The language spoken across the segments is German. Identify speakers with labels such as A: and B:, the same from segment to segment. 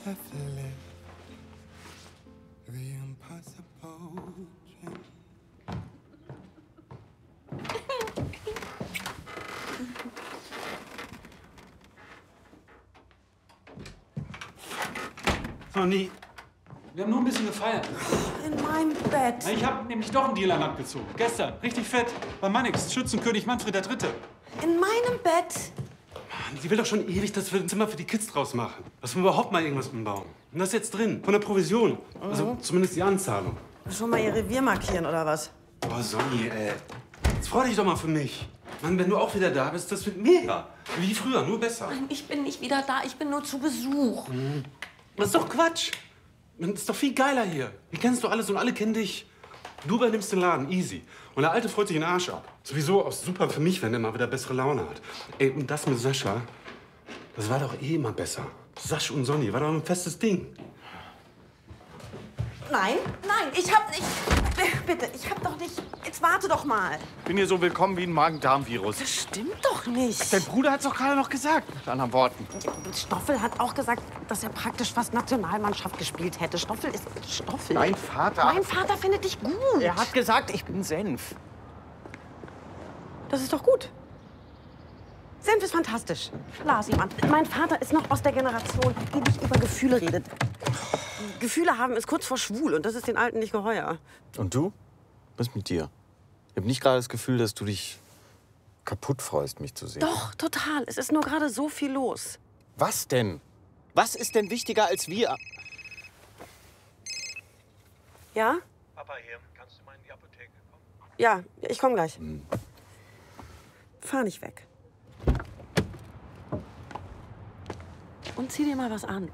A: have lived the impossible dream.
B: Sonny, wir haben nur ein bisschen gefeiert.
C: In meinem Bett.
B: Ich habe nämlich doch einen Deal an Land gezogen. Gestern. Richtig fett. Bei Mannix, Schützenkönig Manfred III.
C: In meinem Bett.
D: Mann, sie will doch schon ewig, dass wir ein Zimmer für die Kids draus machen. Dass wir überhaupt mal irgendwas umbauen. Und das ist jetzt drin. Von der Provision. Also zumindest die Anzahlung.
C: Schon mal ihr Revier markieren, oder was?
D: Oh, Sonny, ey. Jetzt freu dich doch mal für mich. Mann, wenn du auch wieder da bist, das wird mega. Wie früher, nur besser.
C: Nein, ich bin nicht wieder da. Ich bin nur zu Besuch.
D: Das ist doch Quatsch. Das ist doch viel geiler hier. Hier kennst du alles und alle kennen dich. Du übernimmst den Laden, easy. Und der Alte freut sich den Arsch ab. Sowieso auch super für mich, wenn er mal wieder bessere Laune hat. Ey, und das mit Sascha, das war doch eh immer besser. Sascha und Sonny war doch ein festes Ding.
C: Nein, nein, ich hab nicht... Bitte, ich hab doch nicht... Jetzt warte doch mal.
E: Ich bin hier so willkommen wie ein Magen-Darm-Virus.
C: Das stimmt doch nicht.
E: Dein Bruder hat's doch gerade noch gesagt, mit anderen Worten.
C: Stoffel hat auch gesagt, dass er praktisch fast Nationalmannschaft gespielt hätte. Stoffel ist Stoffel.
E: Dein Vater?
C: Mein Vater findet dich gut.
E: Er hat gesagt, ich bin Senf.
C: Das ist doch gut. Senf ist fantastisch. Lars, Mann, mein Vater ist noch aus der Generation, die nicht über Gefühle redet. Gefühle haben ist kurz vor schwul und das ist den Alten nicht geheuer.
F: Und du? Was ist mit dir? Ich habe nicht gerade das Gefühl, dass du dich kaputt freust, mich zu sehen.
C: Doch, total. Es ist nur gerade so viel los.
F: Was denn? Was ist denn wichtiger als wir?
C: Ja?
G: Papa hier, kannst du mal in die Apotheke kommen?
C: Ja, ich komme gleich. Fahr nicht weg. Und zieh dir mal was an.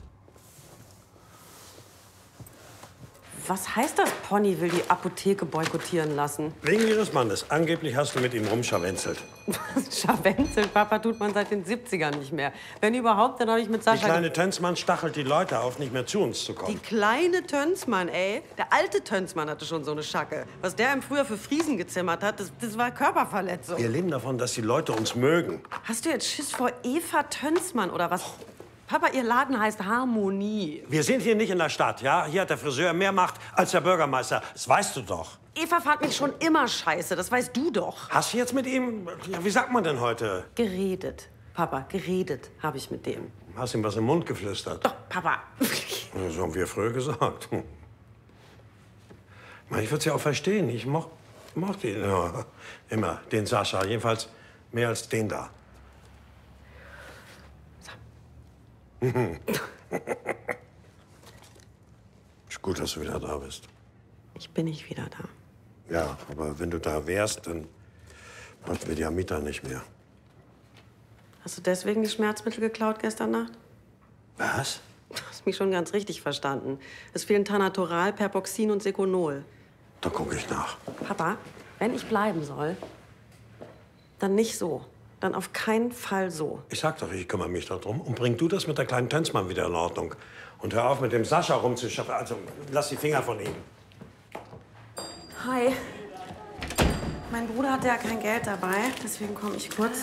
C: Was heißt das, Pony will die Apotheke boykottieren lassen?
G: Wegen Ihres Mannes. Angeblich hast du mit ihm rumscharwenzelt.
C: Scharwenzeln, Papa, tut man seit den 70ern nicht mehr. Wenn überhaupt, dann habe ich mit
G: Die
C: Sascha...
G: kleine Tönsmann stachelt die Leute auf, nicht mehr zu uns zu
C: Die
G: kommen.
C: kleine Tönsmann, ey. Der alte Tönsmann hatte schon so eine Schacke. Was der ihm früher für Friesen gezimmert hat, das war Körperverletzung.
G: Wir leben davon, dass die Leute uns mögen.
C: Hast du jetzt Schiss vor Eva Tönsmann oder was? Papa, ihr Laden heißt Harmonie.
G: Wir sind hier nicht in der Stadt, ja? Hier hat der Friseur mehr Macht als der Bürgermeister. Das weißt du doch.
C: Eva fand mich schon immer scheiße, das weißt du doch.
G: Hast du jetzt mit ihm, ja, wie sagt man denn heute?
C: Geredet. Papa, geredet habe ich mit dem.
G: Hast ihm was im Mund geflüstert?
C: Doch, Papa.
G: Ja, so haben wir früher gesagt. Ich würde es ja auch verstehen. Ich mochte ihn ja, immer, den Sascha. Jedenfalls mehr als den da. Ist gut, dass du wieder da bist.
C: Ich bin nicht wieder da.
G: Ja, aber wenn du da wärst, dann bräuchten wir die Amita nicht mehr.
C: Hast du deswegen die Schmerzmittel geklaut gestern Nacht?
G: Was?
C: Du hast mich schon ganz richtig verstanden. Es fehlen Tanatoral, Perpoxin und Seconol.
G: Da gucke ich nach.
C: Papa, wenn ich bleiben soll, dann nicht so. Dann auf keinen Fall so.
G: Ich sag doch, ich kümmere mich darum. Und bring du das mit der kleinen Tönsmann wieder in Ordnung. Und hör auf, mit dem Sascha rumzuschaffen. Also, lass die Finger von ihm.
C: Hi. Mein Bruder hatte ja kein Geld dabei, deswegen komme ich kurz.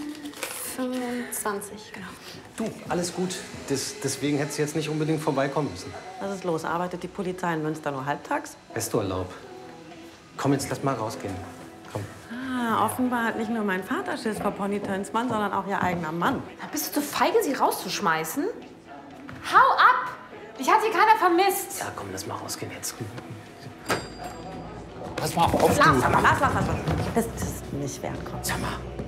H: 25, genau.
I: Du, alles gut. Deswegen hättest du jetzt nicht unbedingt vorbeikommen müssen.
C: Was ist los? Arbeitet die Polizei in Münster nur halbtags?
I: Resturlaub. Komm, jetzt lass mal rausgehen. Komm.
C: Ah, offenbar hat nicht nur mein Vater Schiss vor Pony Tönsmann, sondern auch ihr eigener Mann.
H: Bist du zu feige, sie rauszuschmeißen? Hau ab! Dich hat hier keiner vermisst.
I: Ja, komm, lass mal rausgehen jetzt. Pass mal auf,
C: Lass. Das ist nicht wert, komm.
I: Sag mal,